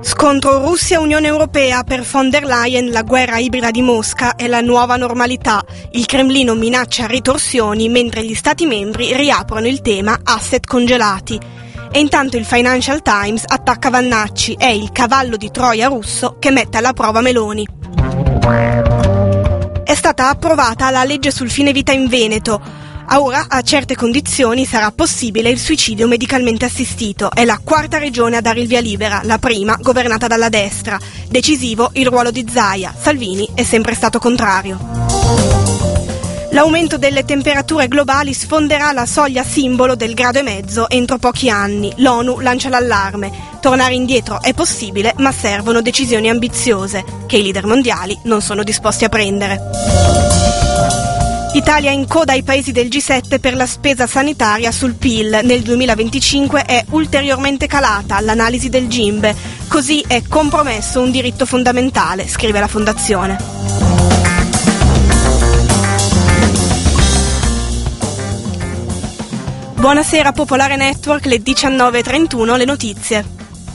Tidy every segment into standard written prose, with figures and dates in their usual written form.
Scontro Russia-Unione Europea, per von der Leyen la guerra ibrida di Mosca è la nuova normalità. Il Cremlino minaccia ritorsioni mentre gli Stati membri riaprono il tema asset congelati. E intanto il Financial Times attacca Vannacci, è il cavallo di Troia russo che mette alla prova Meloni. È stata approvata la legge sul fine vita in Veneto. Ora, a certe condizioni, sarà possibile il suicidio medicalmente assistito. È la quarta regione a dare il via libera, la prima governata dalla destra. Decisivo il ruolo di Zaia. Salvini è sempre stato contrario. L'aumento delle temperature globali sfonderà la soglia simbolo del 1,5 gradi entro pochi anni. L'ONU lancia l'allarme. Tornare indietro è possibile, ma servono decisioni ambiziose, che i leader mondiali non sono disposti a prendere. Italia in coda ai paesi del G7 per la spesa sanitaria sul PIL. Nel 2025 è ulteriormente calata l'analisi del GIMBE. Così è compromesso un diritto fondamentale, scrive la Fondazione. Buonasera Popolare Network, le 19:31, le notizie.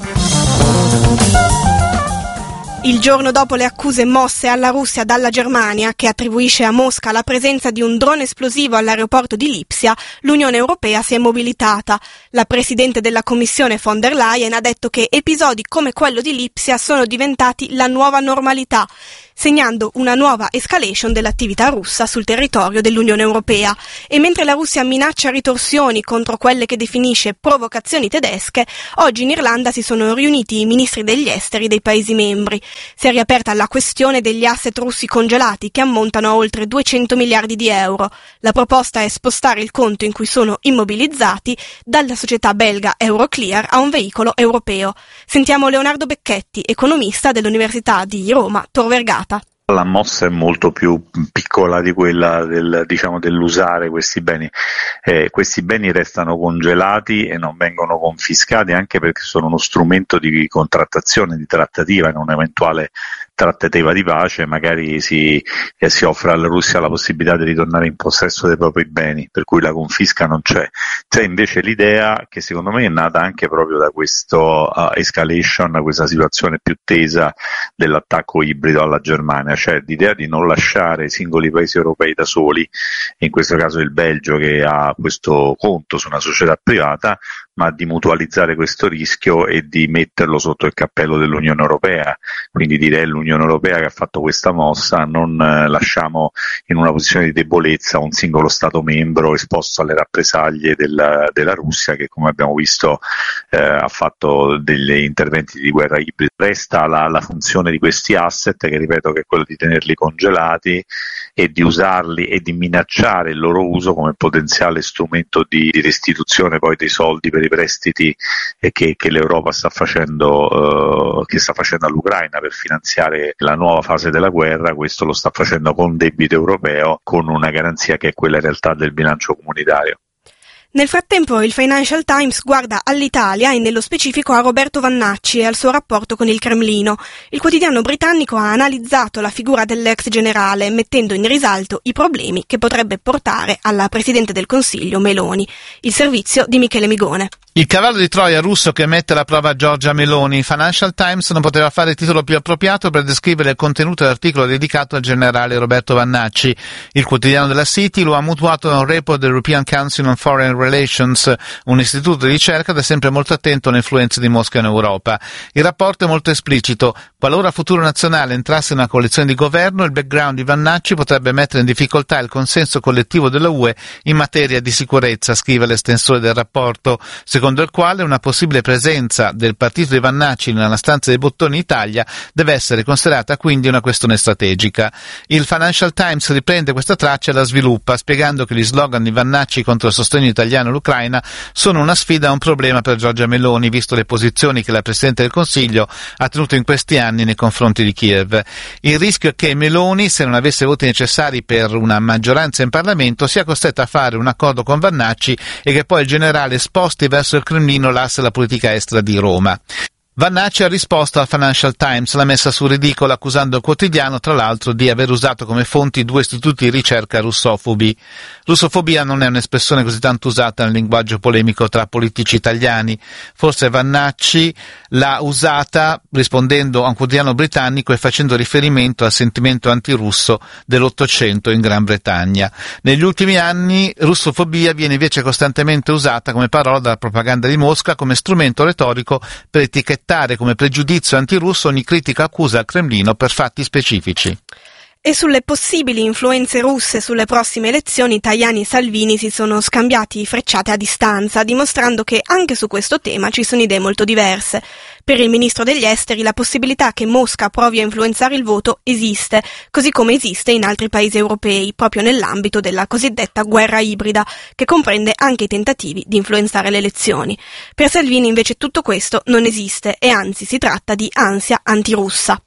Il giorno dopo le accuse mosse alla Russia dalla Germania, che attribuisce a Mosca la presenza di un drone esplosivo all'aeroporto di Lipsia, l'Unione Europea si è mobilitata. La Presidente della Commissione von der Leyen ha detto che episodi come quello di Lipsia sono diventati la nuova normalità, segnando una nuova escalation dell'attività russa sul territorio dell'Unione Europea. E mentre la Russia minaccia ritorsioni contro quelle che definisce provocazioni tedesche, oggi in Irlanda si sono riuniti i ministri degli esteri dei Paesi membri. Si è riaperta la questione degli asset russi congelati, che ammontano a oltre 200 miliardi di euro. La proposta è spostare il conto in cui sono immobilizzati dalla società belga Euroclear a un veicolo europeo. Sentiamo Leonardo Becchetti, economista dell'Università di Roma Tor Vergata. La mossa è molto più piccola di quella dell'usare questi beni. Questi beni restano congelati e non vengono confiscati, anche perché sono uno strumento di contrattazione, di trattativa in un'eventuale trattativa di pace. Magari si offre alla Russia la possibilità di ritornare in possesso dei propri beni, per cui la confisca non c'è. C'è invece l'idea, che secondo me è nata anche proprio da questo escalation, questa situazione più tesa dell'attacco ibrido alla Germania, cioè l'idea di non lasciare i singoli paesi europei da soli, in questo caso il Belgio che ha questo conto su una società privata, ma di mutualizzare questo rischio e di metterlo sotto il cappello dell'Unione Europea. Quindi direi l'Unione Europea che ha fatto questa mossa, non lasciamo in una posizione di debolezza un singolo Stato membro esposto alle rappresaglie della Russia, che come abbiamo visto ha fatto degli interventi di guerra ibrida. Resta la funzione di questi asset, che ripeto che è quello di tenerli congelati e di usarli e di minacciare il loro uso come potenziale strumento di restituzione poi dei soldi per i prestiti che l'Europa sta facendo all'Ucraina per finanziare la nuova fase della guerra. Questo lo sta facendo con debito europeo, con una garanzia che è quella in realtà del bilancio comunitario. Nel frattempo il Financial Times guarda all'Italia e nello specifico a Roberto Vannacci e al suo rapporto con il Cremlino. Il quotidiano britannico ha analizzato la figura dell'ex generale, mettendo in risalto i problemi che potrebbe portare alla Presidente del Consiglio Meloni. Il servizio di Michele Migone. Il cavallo di Troia russo che mette alla prova Giorgia Meloni. Financial Times non poteva fare il titolo più appropriato per descrivere il contenuto dell'articolo dedicato al generale Roberto Vannacci. Il quotidiano della City lo ha mutuato da un report dell'European Council on Foreign Relations, un istituto di ricerca da sempre molto attento alle influenze di Mosca in Europa. Il rapporto è molto esplicito. Qualora Futuro Nazionale entrasse in una coalizione di governo, il background di Vannacci potrebbe mettere in difficoltà il consenso collettivo della UE in materia di sicurezza, scrive l'estensore del rapporto, secondo il quale una possibile presenza del partito di Vannacci nella stanza dei bottoni in Italia deve essere considerata quindi una questione strategica. Il Financial Times riprende questa traccia e la sviluppa, spiegando che gli slogan di Vannacci contro il sostegno italiano all'Ucraina sono una sfida e un problema per Giorgia Meloni, visto le posizioni che la Presidente del Consiglio ha tenuto in questi anni nei confronti di Kiev. Il rischio è che Meloni, se non avesse voti necessari per una maggioranza in Parlamento, sia costretta a fare un accordo con Vannacci e che poi il generale sposti verso il Cremlino l'asse della politica estera di Roma. Vannacci ha risposto al Financial Times, l'ha messa su ridicolo, accusando il quotidiano, tra l'altro, di aver usato come fonti 2 istituti di ricerca russofobi. Russofobia non è un'espressione così tanto usata nel linguaggio polemico tra politici italiani. Forse Vannacci l'ha usata rispondendo a un quotidiano britannico e facendo riferimento al sentimento antirusso dell'Ottocento in Gran Bretagna. Negli ultimi anni russofobia viene invece costantemente usata come parola dalla propaganda di Mosca come strumento retorico per etichettare come pregiudizio antirusso ogni critica accusa al Cremlino per fatti specifici. E sulle possibili influenze russe sulle prossime elezioni Tajani e Salvini si sono scambiati frecciate a distanza, dimostrando che anche su questo tema ci sono idee molto diverse. Per il ministro degli esteri la possibilità che Mosca provi a influenzare il voto esiste, così come esiste in altri paesi europei, proprio nell'ambito della cosiddetta guerra ibrida, che comprende anche i tentativi di influenzare le elezioni. Per Salvini invece tutto questo non esiste e anzi si tratta di ansia antirussa.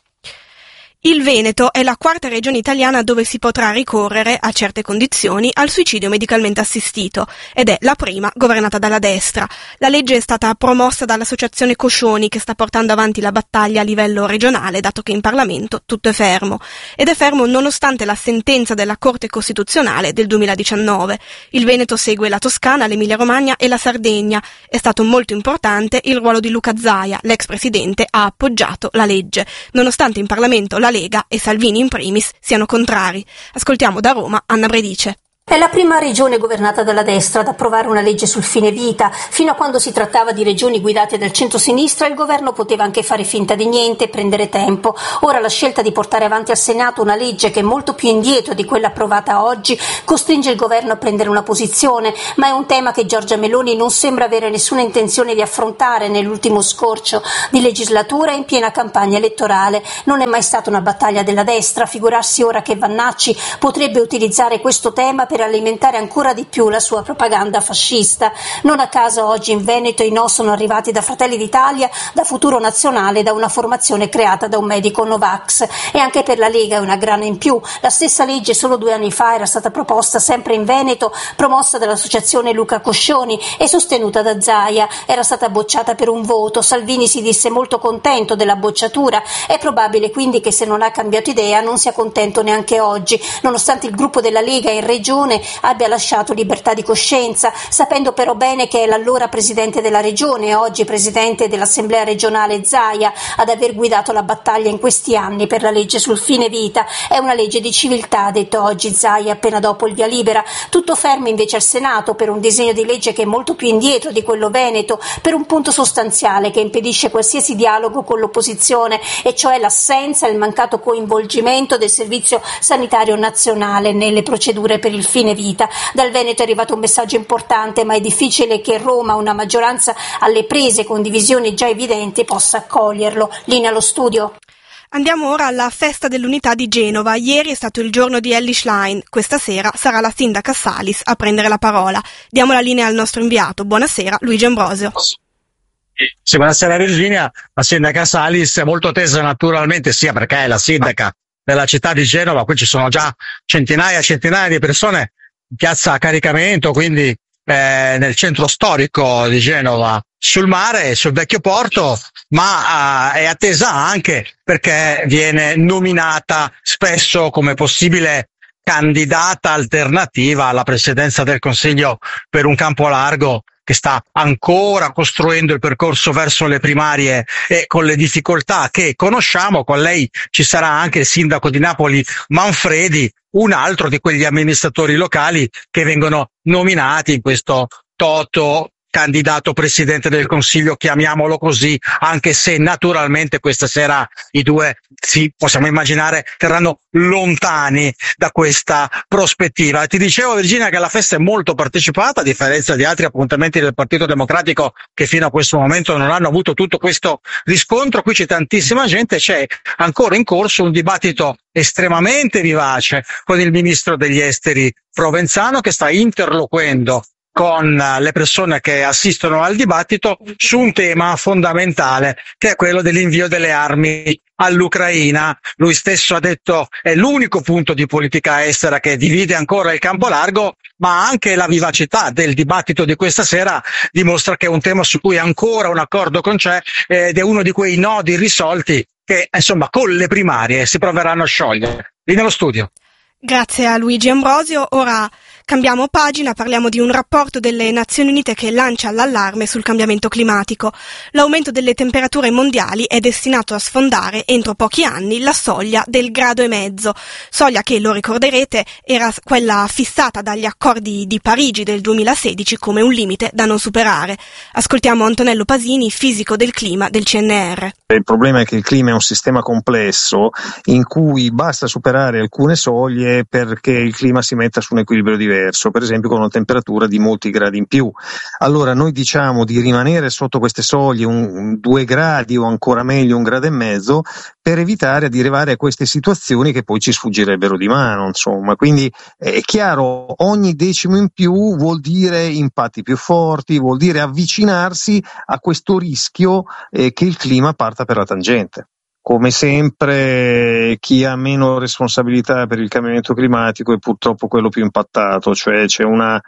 Il Veneto è la quarta regione italiana dove si potrà ricorrere, a certe condizioni, al suicidio medicalmente assistito ed è la prima governata dalla destra. La legge è stata promossa dall'associazione Coscioni che sta portando avanti la battaglia a livello regionale, dato che in Parlamento tutto è fermo. Ed è fermo nonostante la sentenza della Corte Costituzionale del 2019. Il Veneto segue la Toscana, l'Emilia-Romagna e la Sardegna. È stato molto importante il ruolo di Luca Zaia, l'ex presidente ha appoggiato la legge, nonostante in Parlamento la Lega e Salvini in primis siano contrari. Ascoltiamo da Roma Anna Bredice. È la prima regione governata dalla destra ad approvare una legge sul fine vita. Fino a quando si trattava di regioni guidate dal centro-sinistra, il governo poteva anche fare finta di niente e prendere tempo. Ora la scelta di portare avanti al Senato una legge che è molto più indietro di quella approvata oggi costringe il governo a prendere una posizione, ma è un tema che Giorgia Meloni non sembra avere nessuna intenzione di affrontare nell'ultimo scorcio di legislatura in piena campagna elettorale. Non è mai stata una battaglia della destra, figurarsi ora che Vannacci potrebbe utilizzare questo tema per alimentare ancora di più la sua propaganda fascista. Non a caso oggi in Veneto i no sono arrivati da Fratelli d'Italia, da Futuro Nazionale, da una formazione creata da un medico Novax. E anche per la Lega è una grana in più. La stessa legge solo 2 anni fa era stata proposta sempre in Veneto, promossa dall'associazione Luca Coscioni e sostenuta da Zaia. Era stata bocciata per un voto. Salvini si disse molto contento della bocciatura. È probabile quindi che se non ha cambiato idea non sia contento neanche oggi, nonostante il gruppo della Lega in regione abbia lasciato libertà di coscienza, sapendo però bene che è l'allora presidente della regione e oggi presidente dell'Assemblea regionale Zaia ad aver guidato la battaglia in questi anni per la legge sul fine vita. È una legge di civiltà, ha detto oggi Zaia appena dopo il via libera. Tutto fermo invece al Senato per un disegno di legge che è molto più indietro di quello veneto, per un punto sostanziale che impedisce qualsiasi dialogo con l'opposizione, e cioè l'assenza e il mancato coinvolgimento del Servizio Sanitario Nazionale nelle procedure per il fine vita. Dal Veneto è arrivato un messaggio importante, ma è difficile che Roma, una maggioranza alle prese con divisioni già evidenti, possa accoglierlo. Linea allo studio. Andiamo ora alla festa dell'unità di Genova. Ieri è stato il giorno di Elly Schlein. Questa sera sarà la sindaca Salis a prendere la parola. Diamo la linea al nostro inviato. Buonasera, Luigi Ambrosio. Sì, buonasera Virginia. La sindaca Salis è molto tesa naturalmente, sia perché è la sindaca della città di Genova, qui ci sono già centinaia e centinaia di persone in piazza Caricamento, quindi nel centro storico di Genova, sul mare, sul vecchio porto, ma è attesa anche perché viene nominata spesso come possibile candidata alternativa alla presidenza del Consiglio per un campo largo che sta ancora costruendo il percorso verso le primarie e con le difficoltà che conosciamo. Con lei ci sarà anche il sindaco di Napoli Manfredi, un altro di quegli amministratori locali che vengono nominati in questo toto candidato presidente del Consiglio, chiamiamolo così, anche se naturalmente questa sera i due, sì, possiamo immaginare, terranno lontani da questa prospettiva. Ti dicevo, Virginia, che la festa è molto partecipata, a differenza di altri appuntamenti del Partito Democratico che fino a questo momento non hanno avuto tutto questo riscontro. Qui c'è tantissima gente, c'è ancora in corso un dibattito estremamente vivace con il ministro degli esteri Provenzano, che sta interloquendo con le persone che assistono al dibattito su un tema fondamentale, che è quello dell'invio delle armi all'Ucraina. Lui stesso ha detto è l'unico punto di politica estera che divide ancora il campo largo, ma anche la vivacità del dibattito di questa sera dimostra che è un tema su cui ancora un accordo non c'è, ed è uno di quei nodi irrisolti che insomma con le primarie si proveranno a sciogliere. Lì nello studio. Grazie a Luigi Ambrosio. Ora Cambiamo pagina, parliamo di un rapporto delle Nazioni Unite che lancia l'allarme sul cambiamento climatico. L'aumento delle temperature mondiali è destinato a sfondare entro pochi anni la soglia del 1,5 gradi, soglia che, lo ricorderete, era quella fissata dagli accordi di Parigi del 2016 come un limite da non superare. Ascoltiamo Antonello Pasini, fisico del clima del CNR. Il problema è che il clima è un sistema complesso in cui basta superare alcune soglie perché il clima si metta su un equilibrio diverso, per esempio con una temperatura di molti gradi in più. Allora noi diciamo di rimanere sotto queste soglie 2 gradi o ancora meglio 1,5 gradi per evitare di arrivare a queste situazioni che poi ci sfuggirebbero di mano, insomma. Quindi è chiaro, ogni decimo in più vuol dire impatti più forti, vuol dire avvicinarsi a questo rischio che il clima parta per la tangente. Come sempre, chi ha meno responsabilità per il cambiamento climatico è purtroppo quello più impattato, cioè c'è una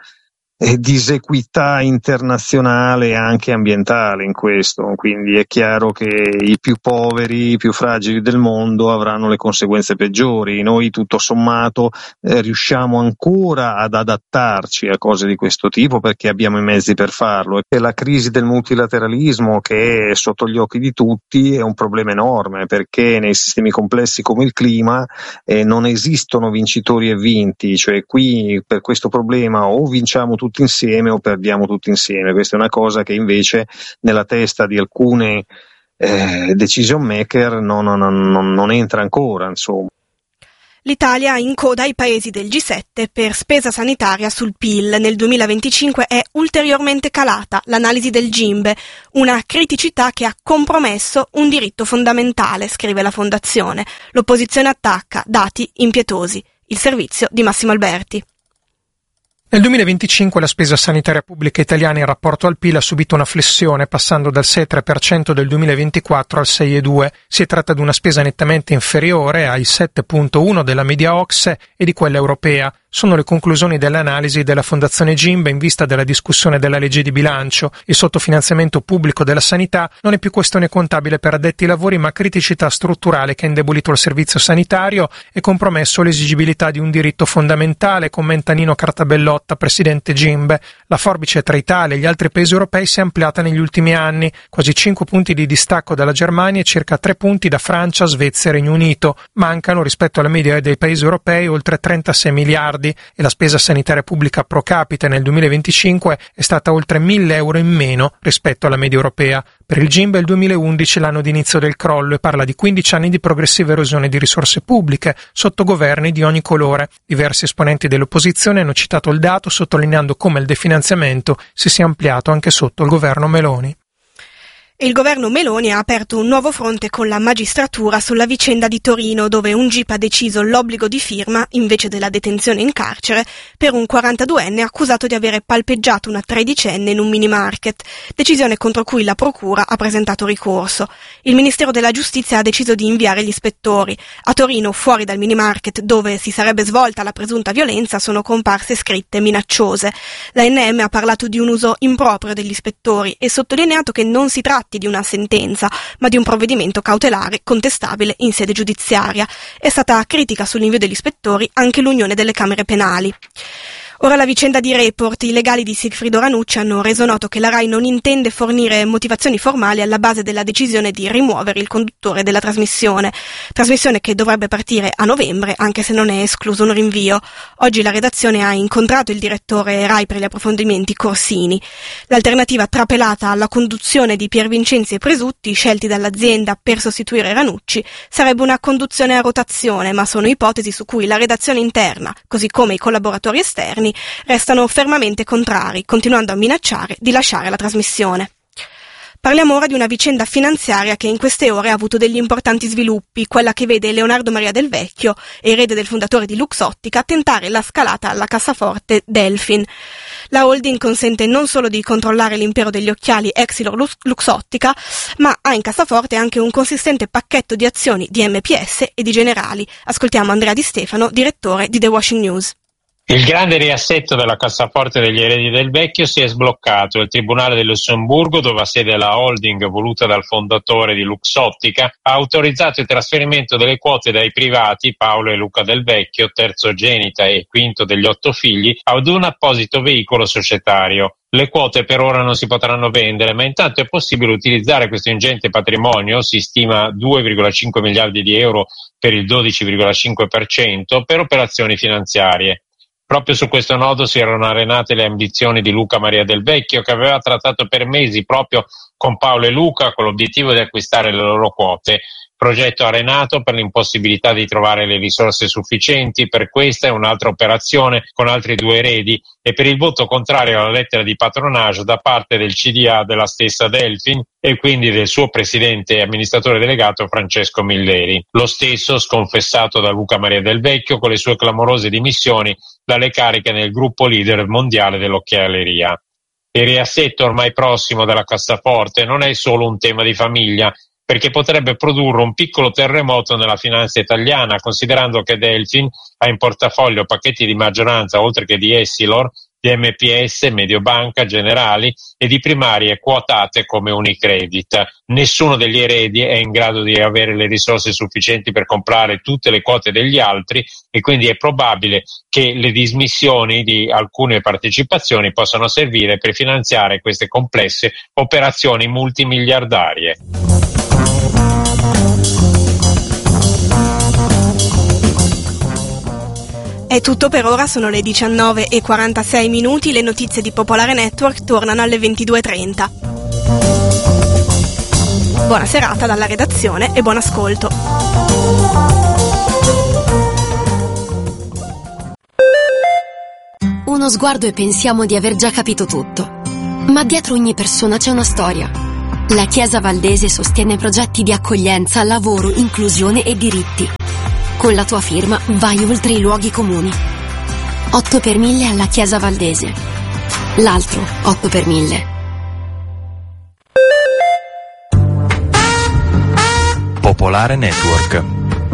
disequità internazionale e anche ambientale in questo, quindi è chiaro che i più poveri, i più fragili del mondo avranno le conseguenze peggiori. Noi tutto sommato riusciamo ancora ad adattarci a cose di questo tipo perché abbiamo i mezzi per farlo, e la crisi del multilateralismo, che è sotto gli occhi di tutti, è un problema enorme perché nei sistemi complessi come il clima non esistono vincitori e vinti, cioè qui per questo problema o vinciamo tutti insieme o perdiamo tutti insieme. Questa è una cosa che invece nella testa di alcune decision maker non entra ancora, insomma. L'Italia in coda ai paesi del G7 per spesa sanitaria sul PIL. Nel 2025 è ulteriormente calata l'analisi del GIMBE, una criticità che ha compromesso un diritto fondamentale, scrive la Fondazione. L'opposizione attacca, dati impietosi. Il servizio di Massimo Alberti. Nel 2025 la spesa sanitaria pubblica italiana in rapporto al PIL ha subito una flessione, passando dal 6,3% del 2024 al 6,2%. Si tratta di una spesa nettamente inferiore ai 7,1% della media OCSE e di quella europea. Sono le conclusioni dell'analisi della Fondazione GIMBE in vista della discussione della legge di bilancio. Il sottofinanziamento pubblico della sanità non è più questione contabile per addetti ai lavori, ma criticità strutturale che ha indebolito il servizio sanitario e compromesso l'esigibilità di un diritto fondamentale, commenta Nino Cartabellotta, presidente GIMBE. La forbice tra Italia e gli altri paesi europei si è ampliata negli ultimi anni, quasi 5 punti di distacco dalla Germania e circa 3 punti da Francia, Svezia e Regno Unito. Mancano, rispetto alla media dei paesi europei, oltre 36 miliardi. E la spesa sanitaria pubblica pro capite nel 2025 è stata oltre 1.000 euro in meno rispetto alla media europea. Per il GIMBE il 2011 è l'anno d'inizio del crollo e parla di 15 anni di progressiva erosione di risorse pubbliche sotto governi di ogni colore. Diversi esponenti dell'opposizione hanno citato il dato sottolineando come il definanziamento si sia ampliato anche sotto il governo Meloni. Il governo Meloni ha aperto un nuovo fronte con la magistratura sulla vicenda di Torino, dove un GIP ha deciso l'obbligo di firma invece della detenzione in carcere per un 42enne accusato di avere palpeggiato una 13enne in un mini market, decisione contro cui la procura ha presentato ricorso. Il Ministero della Giustizia ha deciso di inviare gli ispettori. A Torino, fuori dal mini market dove si sarebbe svolta la presunta violenza, sono comparse scritte minacciose. L'ANM ha parlato di un uso improprio degli ispettori e sottolineato che non si tratta di una sentenza, ma di un provvedimento cautelare contestabile in sede giudiziaria. È stata critica sull'invio degli ispettori anche l'Unione delle Camere Penali. Ora la vicenda di Report. I legali di Sigfrido Ranucci hanno reso noto che la RAI non intende fornire motivazioni formali alla base della decisione di rimuovere il conduttore della trasmissione che dovrebbe partire a novembre, anche se non è escluso un rinvio. Oggi la redazione ha incontrato il direttore RAI per gli approfondimenti Corsini. L'alternativa trapelata alla conduzione di Pier Vincenzi e Presutti, scelti dall'azienda per sostituire Ranucci, sarebbe una conduzione a rotazione, ma sono ipotesi su cui la redazione interna, così come i collaboratori esterni, restano fermamente contrari, continuando a minacciare di lasciare la trasmissione. Parliamo ora di una vicenda finanziaria che in queste ore ha avuto degli importanti sviluppi, quella che vede Leonardo Maria Del Vecchio, erede del fondatore di Luxottica, tentare la scalata alla cassaforte Delfin. La holding consente non solo di controllare l'impero degli occhiali Exilor Luxottica, ma ha in cassaforte anche un consistente pacchetto di azioni di MPS e di Generali. Ascoltiamo Andrea Di Stefano, direttore di The Washing News. Il grande riassetto della cassaforte degli eredi del vecchio si è sbloccato. Il Tribunale del Lussemburgo, dove ha sede la holding voluta dal fondatore di Luxottica, ha autorizzato il trasferimento delle quote dai privati, Paolo e Luca del Vecchio, terzogenita e quinto degli 8 figli, ad un apposito veicolo societario. Le quote per ora non si potranno vendere, ma intanto è possibile utilizzare questo ingente patrimonio, si stima 2,5 miliardi di euro per il 12,5%, per operazioni finanziarie. Proprio su questo nodo si erano arenate le ambizioni di Luca Maria del Vecchio, che aveva trattato per mesi proprio con Paolo e Luca con l'obiettivo di acquistare le loro quote. Progetto arenato per l'impossibilità di trovare le risorse sufficienti per questa e un'altra operazione con altri 2 eredi e per il voto contrario alla lettera di patronage da parte del CDA della stessa Delfin e quindi del suo presidente e amministratore delegato Francesco Milleri. Lo stesso sconfessato da Luca Maria del Vecchio con le sue clamorose dimissioni dalle cariche nel gruppo leader mondiale dell'occhialeria. Il riassetto ormai prossimo della cassaforte non è solo un tema di famiglia, perché potrebbe produrre un piccolo terremoto nella finanza italiana, considerando che Delfin ha in portafoglio pacchetti di maggioranza, oltre che di Essilor, di MPS, Mediobanca, Generali e di primarie quotate come Unicredit. Nessuno degli eredi è in grado di avere le risorse sufficienti per comprare tutte le quote degli altri e quindi è probabile che le dismissioni di alcune partecipazioni possano servire per finanziare queste complesse operazioni multimiliardarie. È tutto per ora, sono le 19:46, le notizie di Popolare Network tornano alle 22:30. Buona serata dalla redazione e buon ascolto. Uno sguardo e pensiamo di aver già capito tutto. Ma dietro ogni persona c'è una storia. La Chiesa Valdese sostiene progetti di accoglienza, lavoro, inclusione e diritti. Con la tua firma vai oltre i luoghi comuni. 8 per 1000 alla Chiesa Valdese. L'altro 8 per 1000. Popolare Network.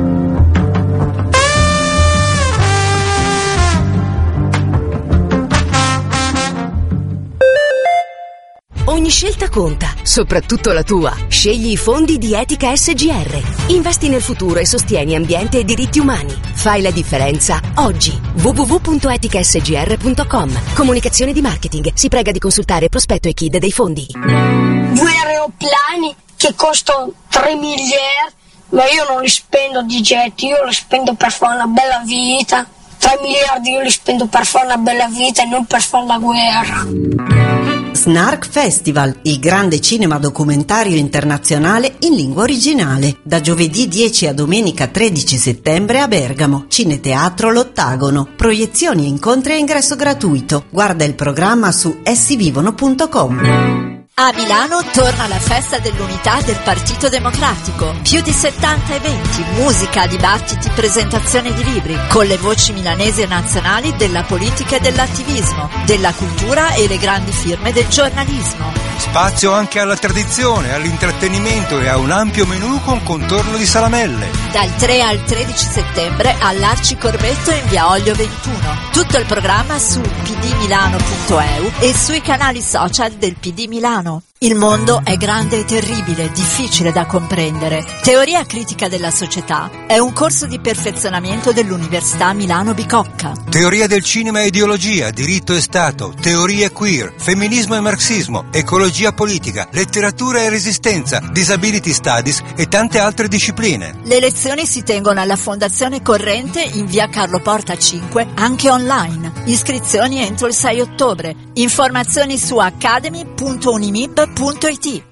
Ogni scelta conta, soprattutto la tua. Scegli i fondi di Etica SGR. Investi nel futuro e sostieni ambiente e diritti umani. Fai la differenza oggi. www.eticasgr.com. Comunicazione di marketing. Si prega di consultare prospetto e KID dei fondi. 2 aeroplani che costano 3 miliardi, ma io non li spendo di jet, io li spendo per fare una bella vita. 3 miliardi io li spendo per fare una bella vita e non per fare la guerra. Snark Festival, il grande cinema documentario internazionale in lingua originale. Da giovedì 10 a domenica 13 settembre a Bergamo, Cineteatro L'Ottagono. Proiezioni e incontri a ingresso gratuito. Guarda il programma su essivivono.com. A Milano torna la festa dell'unità del Partito Democratico. Più di 70 eventi, musica, dibattiti, presentazioni di libri, con le voci milanesi e nazionali della politica e dell'attivismo, della cultura e le grandi firme del giornalismo. Spazio anche alla tradizione, all'intrattenimento e a un ampio menù con contorno di salamelle. Dal 3 al 13 settembre all'Arci Corbetto in via Oglio 21. Tutto il programma su pdmilano.eu e sui canali social del PD Milano. Il mondo è grande e terribile, difficile da comprendere. Teoria critica della società è un corso di perfezionamento dell'Università Milano Bicocca. Teoria del cinema e ideologia, diritto e Stato, teorie queer, femminismo e marxismo, ecologia politica, letteratura e resistenza, disability studies e tante altre discipline. Le lezioni si tengono alla Fondazione Corrente in via Carlo Porta 5, anche online. Iscrizioni entro il 6 ottobre. Informazioni su academy.unimib.it.